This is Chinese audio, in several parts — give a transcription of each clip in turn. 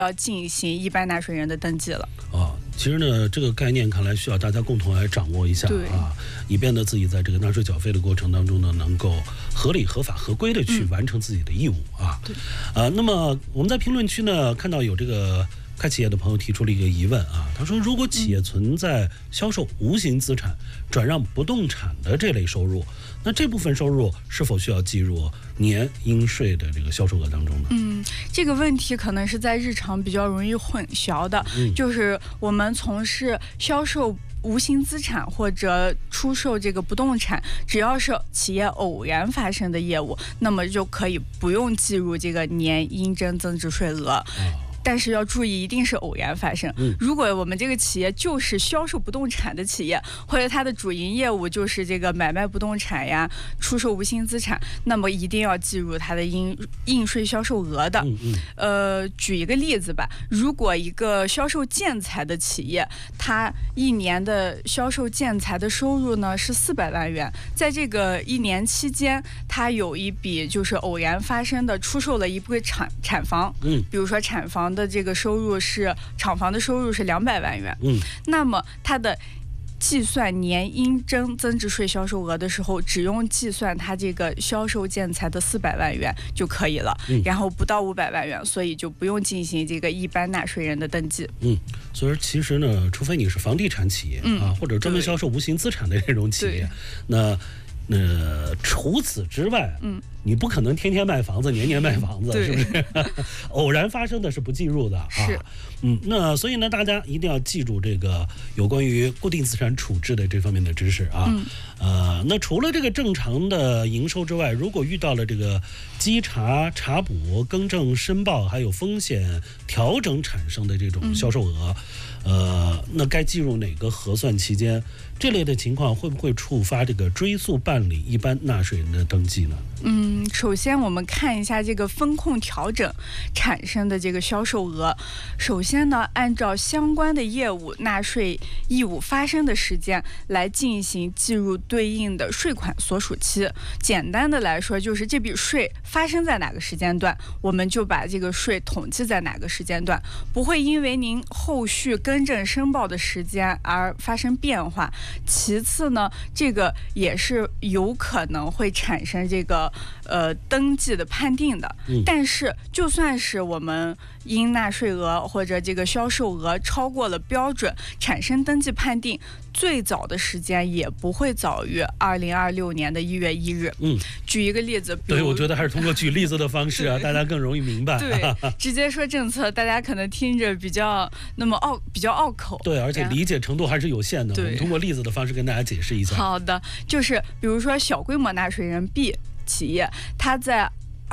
要进行一般纳税人的登记了。 其实呢，这个概念看来需要大家共同来掌握一下啊，以便呢自己在这个纳税缴费的过程当中呢，能够合理、合法、合规的去完成自己的义务啊。那么我们在评论区呢看到有这个开企业的朋友提出了一个疑问啊，他说如果企业存在销售无形资产、转让不动产的这类收入，那这部分收入是否需要计入年应税的这个销售额当中呢？ 这个问题可能是在日常比较容易混淆的，就是我们从事销售无形资产或者出售这个不动产，只要是企业偶然发生的业务，那么就可以不用计入这个年应征增值税额。但是要注意，一定是偶然发生。如果我们这个企业就是销售不动产的企业，或者它的主营业务就是这个买卖不动产呀、出售无形资产，那么一定要计入它的应税销售额的。举一个例子吧，如果一个销售建材的企业，它一年的销售建材的收入呢是400万元，在这个一年期间，它有一笔就是偶然发生的出售了一部产房，比如说产房的这个收入是厂房的收入是200万元，那么它的计算年应征增值税销售额的时候，只用计算它这个销售建材的400万元就可以了，然后不到500万元，所以就不用进行这个一般纳税人的登记。 所以其实呢，除非你是房地产企业或者专门销售无形资产的这种企业，那除此之外，你不可能天天卖房子，年年卖房子，是不是？偶然发生的是不计入的啊。那所以呢，大家一定要记住这个有关于固定资产处置的这方面的知识啊。那除了这个正常的营收之外，如果遇到了这个稽查、查补、更正、申报，还有风险调整产生的这种销售额，那该计入哪个核算期间？这类的情况会不会触发这个追溯办理一般纳税人的登记呢？ 首先我们看一下这个风控调整产生的这个销售额。首先呢，按照相关的业务纳税义务发生的时间来进行计入对应的税款所属期。简单的来说，就是这笔税发生在哪个时间段，我们就把这个税统计在哪个时间段，不会因为您后续更正申报的时间而发生变化。其次呢，这个也是有可能会产生这个登记的判定的。但是就算是我们因纳税额或者这个销售额超过了标准产生登记判定，最早的时间也不会早于2026年1月1日。举一个例子， 对，我觉得还是通过举例子的方式啊，大家更容易明白。 对，直接说政策，大家可能听着比较拗口。 对，而且理解程度还是有限的。我们通过例子的方式跟大家解释一下。 好的，就是比如说小规模纳税人 B 企业，它在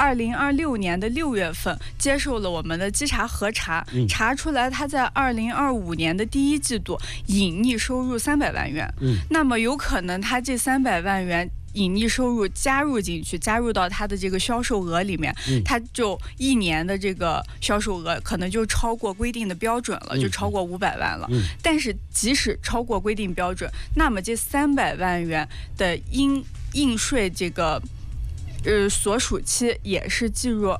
2026年6月份接受了我们的稽查核查，查出来他在2025年第一季度隐匿收入300万元。那么有可能他这300万元隐匿收入加入到他的这个销售额里面，他就一年的这个销售额可能就超过规定的标准了，就超过500万了。但是即使超过规定标准，那么这300万元的应税这个所属期也是计入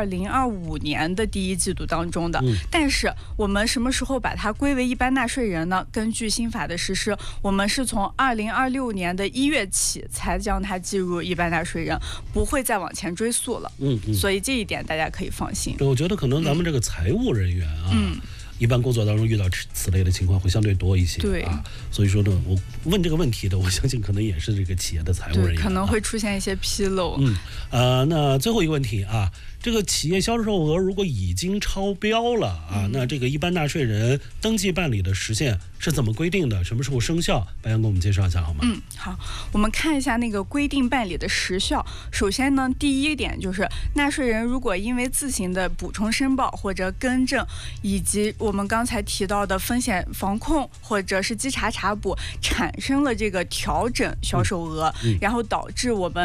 2025年第一季度当中的。但是我们什么时候把它归为一般纳税人呢？根据新法的实施，我们是从2026年1月起才将它计入一般纳税人，不会再往前追溯了。所以这一点大家可以放心。 我觉得可能咱们这个财务人员啊，一般工作当中遇到此类的情况会相对多一些。所以说呢，我问这个问题的，我相信可能也是这个企业的财务人员， 可能会出现一些纰漏。 那最后一个问题啊，这个企业销售额如果已经超标了啊，那这个一般纳税人登记办理的时限是怎么规定的？什么时候生效？白杨给我们介绍一下好吗？ 好，我们看一下那个规定办理的时效。首先呢，第一点就是纳税人如果因为自行的补充申报或者更正，以及我们刚才提到的风险防控或者是稽查查补，产生了这个调整销售额，然后导致我们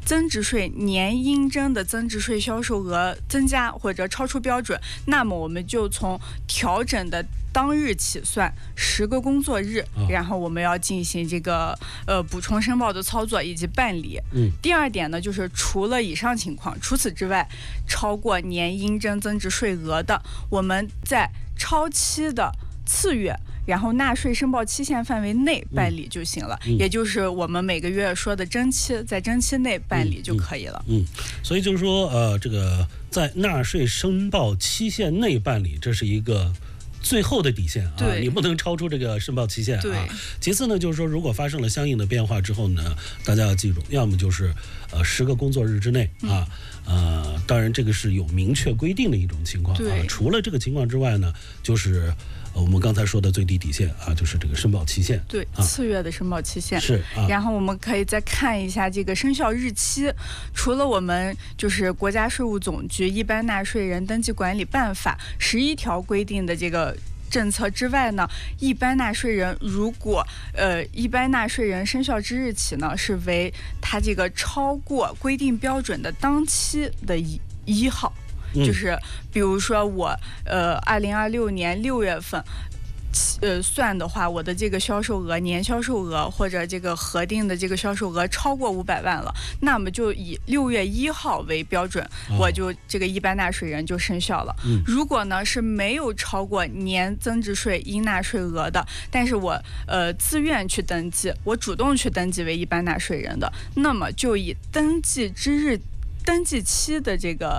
增值税年应征的增值税销售额增加或者超出标准，那么我们就从调整的当日起算10个工作日，然后我们要进行这个补充申报的操作以及办理。第二点呢，就是除了以上情况，除此之外，超过年应征增值税额的，我们在超期的次月，然后纳税申报期限范围内办理就行了，也就是我们每个月说的征期，在征期内办理就可以了。 所以就是说，这个在纳税申报期限内办理，这是一个最后的底线啊，你不能超出这个申报期限啊。其次呢，就是说，如果发生了相应的变化之后呢，大家要记住，要么就是10个工作日之内啊，当然这个是有明确规定的一种情况啊。除了这个情况之外呢，就是我们刚才说的最低底线啊，就是这个申报期限。 对，次月的申报期限是。 然后我们可以再看一下这个生效日期，除了我们就是国家税务总局一般纳税人登记管理办法11条规定的这个政策之外呢，一般纳税人如果一般纳税人生效之日起呢，是为他这个超过规定标准的当期的1号。就是比如说我2026年6月份算的话，我的这个销售额年销售额或者这个核定的这个销售额超过500万了，那么就以6月1号为标准，我就这个一般纳税人就生效了。如果呢是没有超过年增值税应纳税额的，但是我自愿去登记，我主动去登记为一般纳税人的，那么就以登记之日登记期的这个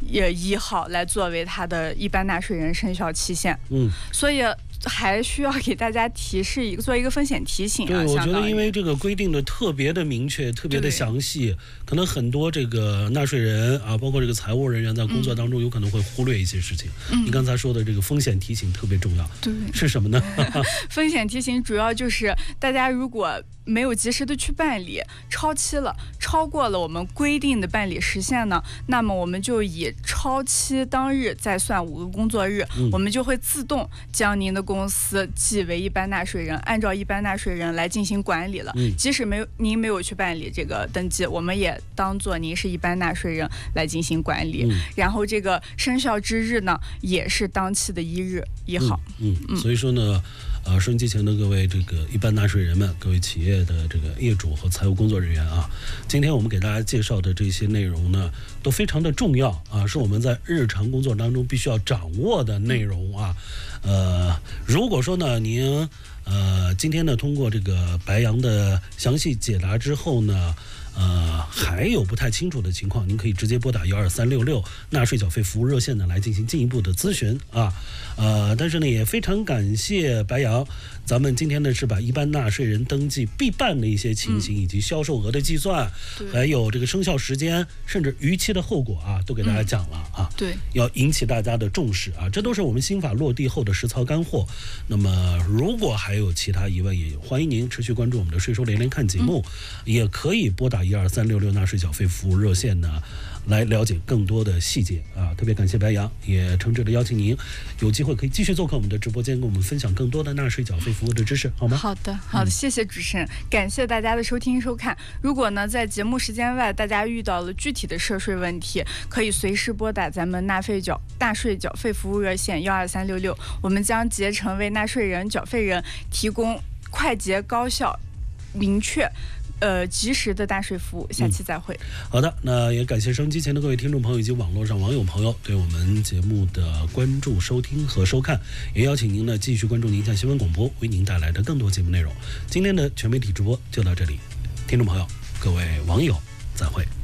1号来作为他的一般纳税人生效期限。所以还需要给大家做一个风险提醒啊。 对，我觉得因为这个规定的特别的明确，特别的详细，可能很多这个纳税人啊，包括这个财务人员在工作当中有可能会忽略一些事情。你刚才说的这个风险提醒特别重要， 对， 是什么呢？ 风险提醒主要就是大家如果没有及时的去办理，超期了，超过了我们规定的办理时限呢，那么我们就以超期当日再算5个工作日，我们就会自动将您的公司记为一般纳税人，按照一般纳税人来进行管理了。即使您没有去办理这个登记，我们也当做您是一般纳税人来进行管理。然后这个生效之日呢，也是当期的1号。 所以说呢，收音机前的各位这个一般纳税人们，各位企业的这个业主和财务工作人员啊，今天我们给大家介绍的这些内容呢，都非常的重要啊，是我们在日常工作当中必须要掌握的内容啊。如果说呢，您今天呢通过这个白杨的详细解答之后呢，还有不太清楚的情况，您可以直接拨打12366纳税缴费服务热线呢来进行进一步的咨询啊。但是呢也非常感谢白杨，咱们今天呢是把一般纳税人登记必办的一些情形，以及销售额的计算，还有这个生效时间，甚至逾期的后果啊，都给大家讲了啊。 对， 要引起大家的重视啊，这都是我们新法落地后的实操干货。那么如果还有其他疑问，也欢迎您持续关注我们的税收连连看节目，也可以拨打12366纳税缴费服务热线呢来了解更多的细节啊。特别感谢白杨，也诚挚的邀请您有机会可以继续做客我们的直播间，跟我们分享更多的纳税缴费服务的知识，好吗？ 好的，谢谢主持人，感谢大家的收听收看。如果呢在节目时间外大家遇到了具体的涉税问题，可以随时拨打咱们纳税缴费服务热线12366，我们将竭诚为纳税人缴费人提供快捷高效明确及时的纳税服务。下期再会。 好的，那也感谢收音机前的各位听众朋友以及网络上网友朋友对我们节目的关注、收听和收看，也邀请您呢继续关注宁夏新闻广播为您带来的更多节目内容。今天的全媒体直播就到这里，听众朋友、各位网友，再会。